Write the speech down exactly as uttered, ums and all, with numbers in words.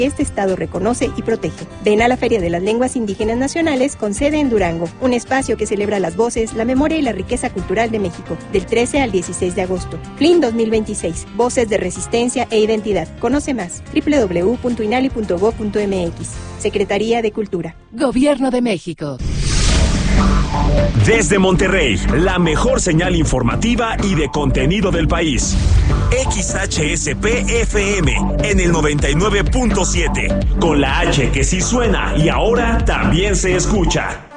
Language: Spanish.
este estado reconoce y protege. Ven a la Feria de las Lenguas Indígenas Nacionales con sede en Durango, un espacio que celebra las voces, la memoria y la riqueza cultural de México, del trece al dieciséis de agosto. F L I N dos mil veintiséis, Voces de Resistencia e Identidad. Conoce más, doble u doble u doble u punto inali punto gob punto eme equis. Secretaría de Cultura. Gobierno de México. Desde Monterrey, la mejor señal informativa y de contenido del país. X H S P F M en el noventa y nueve punto siete. Con la H que sí suena y ahora también se escucha.